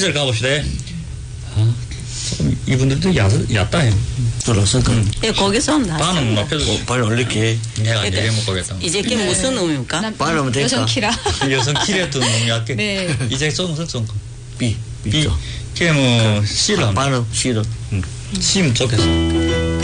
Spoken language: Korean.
S를 가봅시다. 조금 이분들도 얕다 해. 들어서 예, 거기서 나. 반은 높여서 발 올릴게. 내가 내려 먹겠다. 이제 그게 무슨 의미입니까? 발하면 될까? 여성 키라. 여성 키레도 너무 얕게. 네. 이제 좀 B. B. 걔뭐 C를 하면 발음 싫어. C 좋겠어.